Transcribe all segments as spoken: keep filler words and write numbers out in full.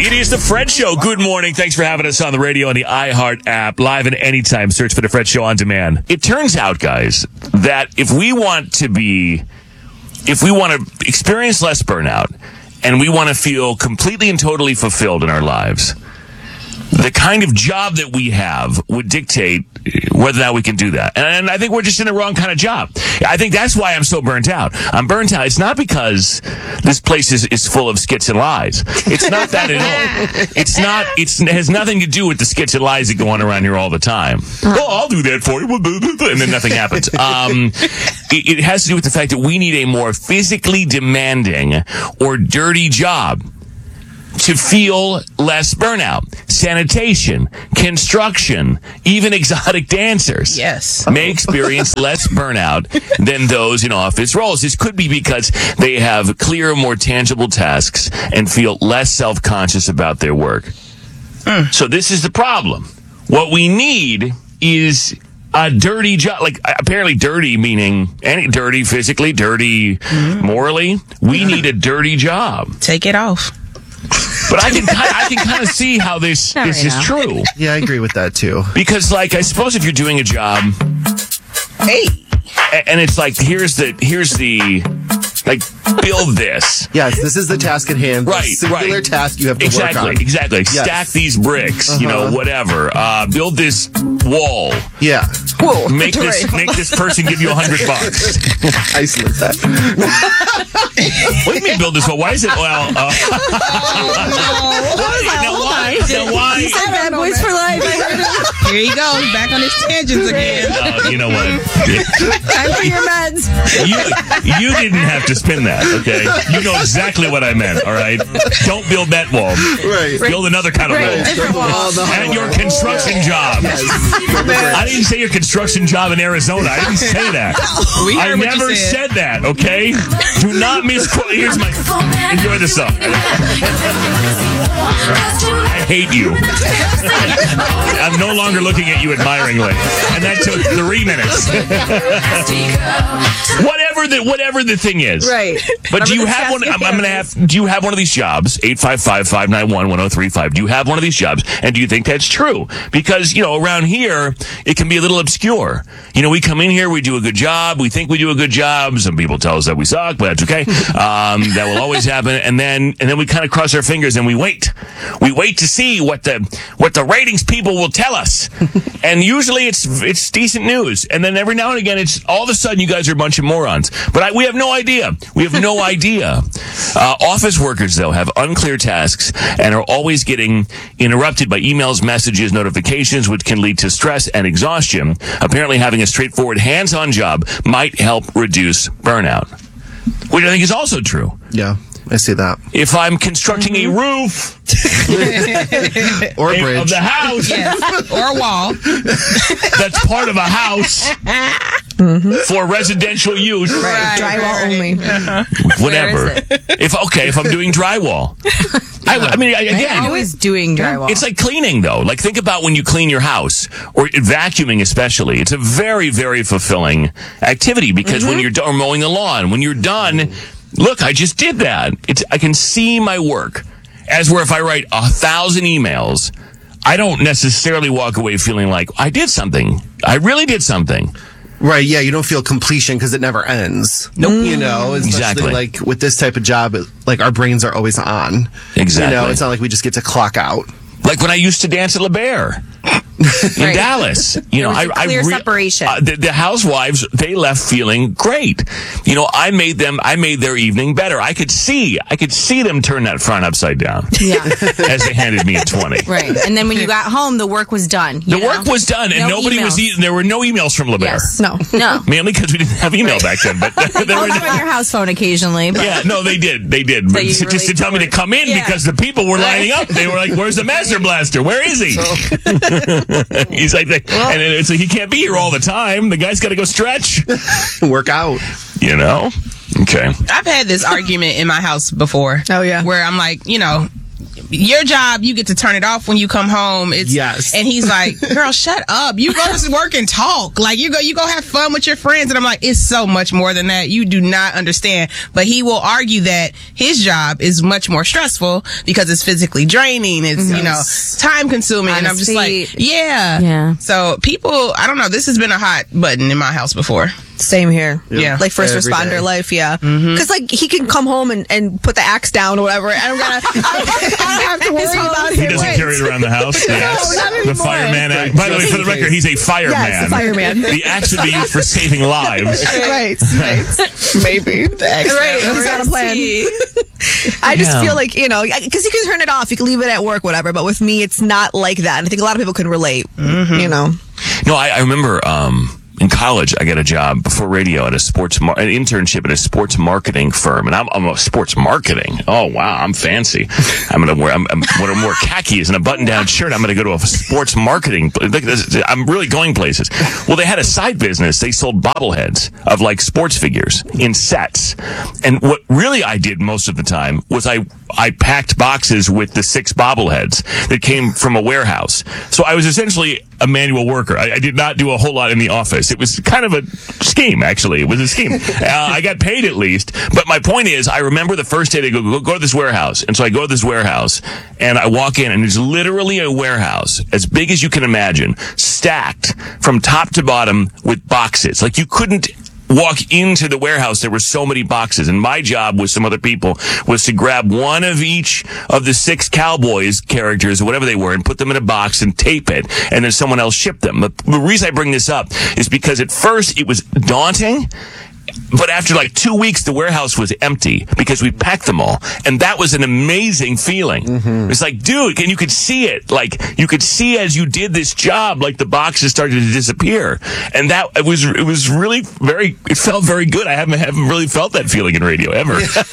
It is the Fred Show. Good morning. Thanks for having us on the radio and the iHeart app. Live and anytime. Search for the Fred Show on demand. It turns out, guys, that if we want to be, if we want to experience less burnout and we want to feel completely and totally fulfilled in our lives, the kind of job that we have would dictate whether or not we can do that. And I think we're just in the wrong kind of job. I think that's why I'm so burnt out. I'm burnt out. It's not because this place is, is full of skits and lies. It's not that at all. It's not, it's, it has nothing to do with the skits and lies that go on around here all the time. Oh, I'll do that for you. And then nothing happens. Um, it, it has to do with the fact that we need a more physically demanding or dirty job to feel less burnout. Sanitation, construction, even exotic dancers yes. may experience less burnout than those in office roles. This could be because they have clearer, more tangible tasks and feel less self-conscious about their work. Mm. So this is the problem. What we need is a dirty job, like apparently dirty meaning any dirty physically, dirty mm. morally. We need a dirty job. Take it off. But I can I can kind of see how this Not this right is now. true. Yeah, I agree with that too. Because, like, I suppose if you're doing a job, hey, and it's like here's the here's the like build this. Yes, this is the task at hand. Right, the singular right. task you have to exactly, work on. Exactly, Yes. Stack these bricks, uh-huh. you know, whatever. Uh, build this wall. Yeah. Whoa, make this right. make this person give you a hundred bucks. Isolate that. What do you mean build this wall? Why is it? Well, uh, why, now why? Now why? He said Bad Boys for Life. I heard it. Here he goes, back on his tangents again. Uh, you know what? Time for your meds. You, you didn't have to spin that, okay? You know exactly what I meant, all right? Don't build that wall. Right. Build another kind of Right, wall. different wall. At your construction job. I didn't say your construction job in Arizona. I didn't say that. We I heard what never you said. said that, okay? Do not misquote. Here's my... Enjoy the song. I hate you. I'm no longer looking at you admiringly. And that took three minutes. Whatever the whatever the thing is. Right. But do you Remember the have one? task I'm, at I'm gonna hand. have. Do you have one of these jobs? eight five five, five nine one, one oh three five. Do you have one of these jobs? And do you think that's true? Because, you know, around here, it can be a little obscure. You know, we come in here, we do a good job. We think we do a good job. Some people tell us that we suck, but that's okay. Um, that will always happen. And then, and then we kind of cross our fingers and we wait. We wait to see what the, what the ratings people will tell us. And usually it's, it's decent news. And then every now and again, it's all of a sudden you guys are a bunch of morons. But I, we have no idea. We have no idea. Uh, office workers, though, have unclear tasks and are always getting interrupted by emails, messages, notifications, which can lead to stress and exhaustion. Apparently, having a straightforward hands-on job might help reduce burnout, which I think is also true. Yeah, I see that. If I'm constructing a roof Or a bridge. of the house Yes. Or a wall. that's part of a house for residential use, Right, Drywall right, only. Uh-huh. whatever. Where is If okay, if I'm doing drywall, I, I mean, again, Always doing drywall. it's like cleaning, though. Like, think about when you clean your house, or vacuuming especially. It's a very, very fulfilling activity because when you're done, or mowing the lawn, when you're done, look, I just did that. It's I can see my work. As where if I write a thousand emails, I don't necessarily walk away feeling like I did something. I really did something. Right, yeah, you don't feel completion because it never ends. Nope. You know, especially Exactly. like with this type of job, it, like our brains are always on. Exactly. You know, it's not like we just get to clock out. Like when I used to dance at La Bear in Right. Dallas. You know, was a I, clear I re- separation. Uh, the, the housewives, they left feeling great. You know, I made them, I made their evening better. I could see, I could see them turn that front upside down yeah. as they handed me a twenty. Right. And then when you got home, the work was done. The you know? work was done, and No nobody was. emails. E- there were no emails from La Bear. Yes. No. No. Mainly because we didn't have email back then. But there I'll were come on your house phone occasionally. But yeah, no, they did. They did. But you just really to tell me to forward. come in Yeah. because the people were lining up. They were like, "Where's the Master Blaster? Where is he?" He's like, and it's like he can't be here all the time. The guy's got to go stretch. Work out. You know? Okay. I've had this argument in my house before. Oh, yeah. Where I'm like, you know, your job, you get to turn it off when you come home. It's, Yes. And he's like, girl, shut up. You go to work and talk. Like, you go, you go have fun with your friends. And I'm like, it's so much more than that. You do not understand. But he will argue that his job is much more stressful because it's physically draining. It's, you know, time consuming. On and I'm his just like, feet. yeah. Yeah. So people, I don't know. This has been a hot button in my house before. Same here. Yeah. Like first Every responder day. life, yeah. Because like he can come home and, and put the axe down or whatever. And I'm gonna, I don't, I don't have to worry about He him. doesn't carry it around the house. The axe. not The anymore. fireman axe. By the way, for the record, he's a fireman. Yes, the fireman. The axe would be used for saving lives. Right, right. Maybe. Right, he's got a plan. I just Yeah. feel like, you know, because you can turn it off, you can leave it at work, whatever. But with me, it's not like that. And I think a lot of people can relate, you know. No, I, I remember um, in college, I got a job before radio at a sports, mar- an internship at a sports marketing firm, and I'm, I'm a sports marketing. Oh wow, I'm fancy. I'm gonna wear, I'm, I'm gonna wear khakis and a button-down shirt. I'm gonna go to a sports marketing. Look, this, I'm really going places. Well, they had a side business. They sold bobbleheads of like sports figures in sets, and what really I did most of the time was I I packed boxes with the six bobbleheads that came from a warehouse. So I was essentially a manual worker. I, I did not do a whole lot in the office. It was kind of a scheme, actually. It was a scheme. Uh, I got paid at least. But my point is, I remember the first day they go, go, go to this warehouse. And so I go to this warehouse and I walk in and it's literally a warehouse as big as you can imagine, stacked from top to bottom with boxes. Like you couldn't walk into the warehouse, there were so many boxes, and my job with some other people was to grab one of each of the six Cowboys characters or whatever they were and put them in a box and tape it, and then someone else shipped them. The, the reason I bring this up is because at first it was daunting, but after like two weeks, the warehouse was empty because we packed them all. And that was an amazing feeling. Mm-hmm. It's like, dude, and you could see it. Like, you could see as you did this job, like the boxes started to disappear. And that, it was, it was really very, it felt very good. I haven't, haven't really felt that feeling in radio ever.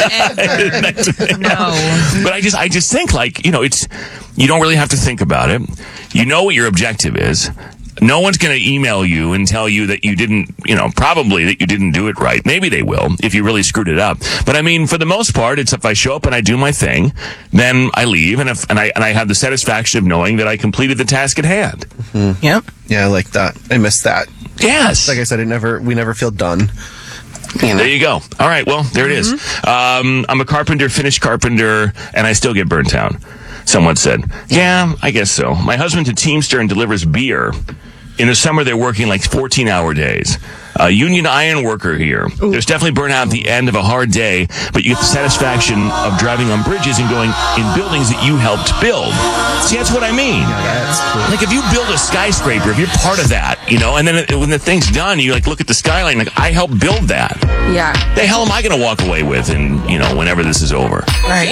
Ever. No. But I just, I just think like, you know, it's, you don't really have to think about it. You know what your objective is. No one's going to email you and tell you that you didn't, you know, probably that you didn't do it right. Maybe they will if you really screwed it up. But I mean, for the most part, it's if I show up and I do my thing, then I leave and if, and I, and I have the satisfaction of knowing that I completed the task at hand. Mm-hmm. Yep. Yeah, I like that. I miss that. Yes. Like I said, it never, we never feel done. You know? There you go. All right. Well, there it is. Um, I'm a carpenter, finished carpenter, and I still get burnt out. Someone said, yeah, I guess so. My husband's a Teamster and delivers beer. In the summer, they're working like fourteen-hour days. A union iron worker here. Ooh. There's definitely burnout at the end of a hard day, but you get the satisfaction of driving on bridges and going in buildings that you helped build. See, that's what I mean. Yeah, that's cool. Like, if you build a skyscraper, if you're part of that, you know, and then it, when the thing's done, you, like, look at the skyline, like, I helped build that. Yeah. The hell am I going to walk away with, and, you know, whenever this is over? Right.